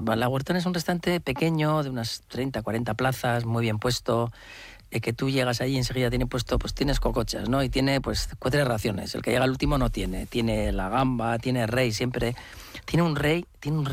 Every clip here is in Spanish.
La Huertona es un restaurante pequeño, de unas 30, 40 plazas, muy bien puesto, que tú llegas ahí y enseguida tiene puesto, pues tienes cocochas, ¿no? Y tiene pues 4 raciones. El que llega al último no tiene. Tiene la gamba, tiene rey, siempre. Tiene un rey,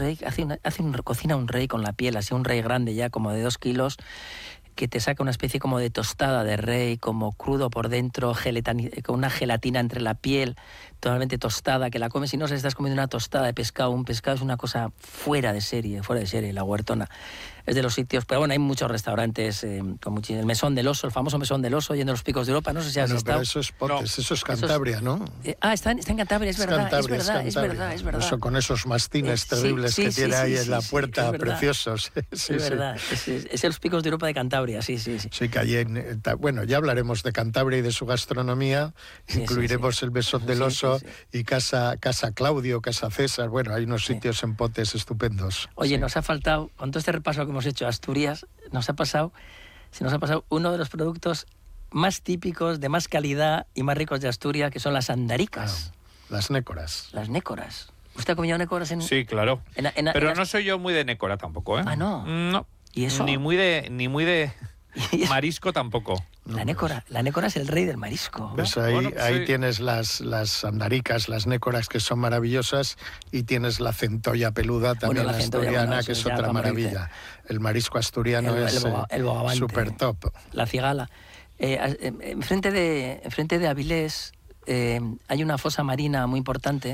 cocina un rey con la piel, así un rey grande ya, como de 2 kilos, que te saca una especie como de tostada de rey, como crudo por dentro, con una gelatina entre la piel, totalmente tostada, que la comes y no sé si estás comiendo una tostada de pescado. Un pescado es una cosa fuera de serie, La Huertona. Es de los sitios, pero bueno, hay muchos restaurantes, con el Mesón del Oso, el famoso Mesón del Oso, yendo a los Picos de Europa, no sé si has estado. Pero eso es Potes, eso es Cantabria, ¿no? Está en Cantabria, es verdad. Es verdad. Eso, con esos mastines terribles que tiene ahí en la puerta, preciosos. Es verdad, es los Picos de Europa de Cantabria, sí. Sí, que allí bueno, ya hablaremos de Cantabria y de su gastronomía, incluiremos el Mesón del Oso y Casa Claudio, Casa César, bueno, hay unos sitios en Potes estupendos. Oye, nos ha faltado, con todo este repaso que hemos hecho, Asturias, se nos ha pasado uno de los productos más típicos, de más calidad y más ricos de Asturias, que son las andaricas. Las nécoras. Las nécoras. ¿Usted ha comido nécoras en...? Sí, claro. Pero no soy yo muy de nécora tampoco, ¿eh? Ah, ¿no? No. ¿Y eso? Ni muy de marisco tampoco. La nécora es el rey del marisco. Pues ahí tienes las andaricas, las nécoras, que son maravillosas, y tienes la centolla peluda, también la asturiana, que es otra maravilla. El marisco asturiano es súper top. La cigala. Enfrente de Avilés hay una fosa marina muy importante,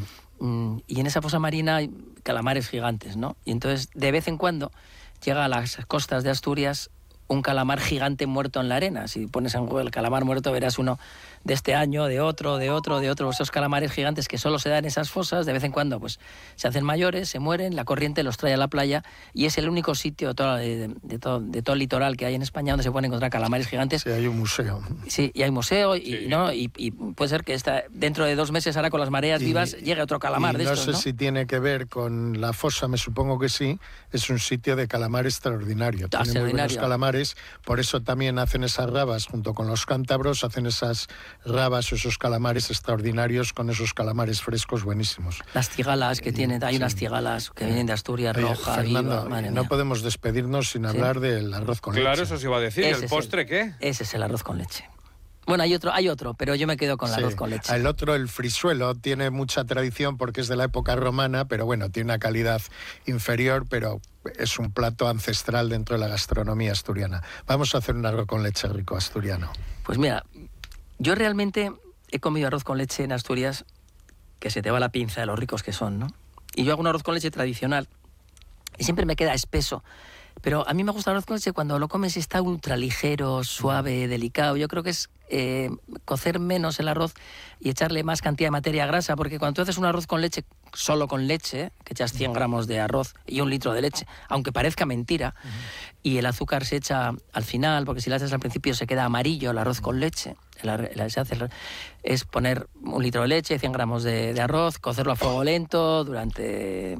y en esa fosa marina hay calamares gigantes, ¿no? Y entonces, de vez en cuando, llega a las costas de Asturias un calamar gigante muerto en la arena. Si pones en Google el calamar muerto, verás uno de este año, de otro. Esos calamares gigantes que solo se dan en esas fosas, de vez en cuando pues se hacen mayores, se mueren, la corriente los trae a la playa, y es el único sitio de todo el litoral que hay en España donde se pueden encontrar calamares gigantes. Sí, hay un museo. Sí, y hay museo, y puede ser que dentro de 2 meses, ahora con las mareas vivas, llegue otro calamar de estos, ¿no? No sé si tiene que ver con la fosa, me supongo que sí. Es un sitio de calamar extraordinario. Tiene muy buenos calamares, por eso también hacen esas rabas, junto con los cántabros, hacen esas rabas o esos calamares extraordinarios, con esos calamares frescos buenísimos. Las cigalas que tienen, hay unas cigalas que vienen de Asturias, roja, Fernando, viva, no podemos despedirnos sin hablar del arroz con leche. Claro, eso se iba a decir. ¿El postre qué? Ese es el arroz con leche. Bueno, hay otro, pero yo me quedo con el arroz con leche. El otro, el frisuelo, tiene mucha tradición porque es de la época romana, pero bueno, tiene una calidad inferior, pero es un plato ancestral dentro de la gastronomía asturiana. Vamos a hacer un arroz con leche rico asturiano. Pues mira, yo realmente he comido arroz con leche en Asturias que se te va la pinza de los ricos que son, ¿no? Y yo hago un arroz con leche tradicional y siempre me queda espeso. Pero a mí me gusta el arroz con leche cuando lo comes y está ultra ligero, suave, delicado. Yo creo que es cocer menos el arroz y echarle más cantidad de materia grasa, porque cuando tú haces un arroz con leche, solo con leche, que echas 100 gramos de arroz y 1 litro de leche, aunque parezca mentira, y el azúcar se echa al final, porque si lo haces al principio se queda amarillo el arroz con leche, es poner 1 litro de leche, 100 gramos de arroz, cocerlo a fuego lento durante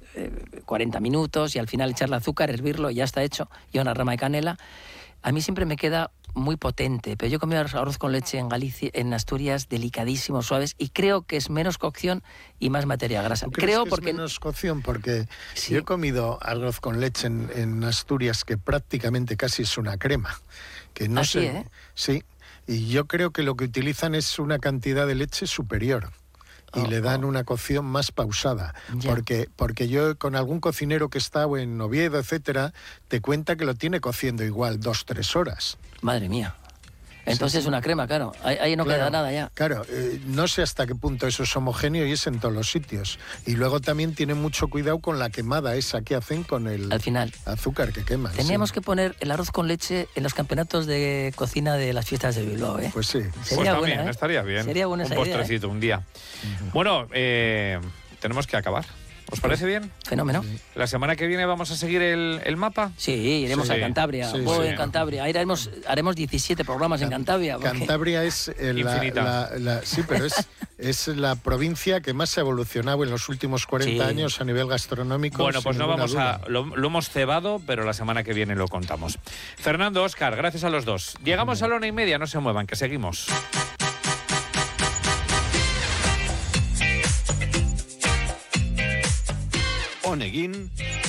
40 minutos y al final echarle azúcar, hervirlo y ya está hecho, y una rama de canela. A mí siempre me queda muy potente, pero yo he comido arroz con leche en Galicia, en Asturias, delicadísimos, suaves, y creo que es menos cocción y más materia grasa. Creo que porque es menos cocción, porque yo he comido arroz con leche en Asturias que prácticamente casi es una crema, que no sé. ¿Eh? Sí, y yo creo que lo que utilizan es una cantidad de leche superior. Y le dan una cocción más pausada. Porque yo con algún cocinero que está en Oviedo, etcétera, te cuenta que lo tiene cociendo igual 2-3 horas. Madre mía. Entonces una crema, claro. Ahí no queda nada ya. Claro, no sé hasta qué punto eso es homogéneo y es en todos los sitios. Y luego también tienen mucho cuidado con la quemada esa que hacen con el al final azúcar que queman. Teníamos que poner el arroz con leche en los campeonatos de cocina de las fiestas de Bilbao, ¿eh? Pues sí. Sería pues también, buena, estaría bien. Sería buena esa un postrecito idea, un día. Bueno, tenemos que acabar. ¿Os parece bien? Fenómeno. ¿La semana que viene vamos a seguir el mapa? Sí, iremos a Cantabria. En Cantabria. Ahí haremos 17 programas en Cantabria. Cantabria es sí, pero es la provincia que más se ha evolucionado en los últimos 40 años a nivel gastronómico. Bueno, pues no vamos lo hemos cebado, pero la semana que viene lo contamos. Fernando, Óscar, gracias a los dos. Llegamos a la 1:30, no se muevan, que seguimos. Oneguín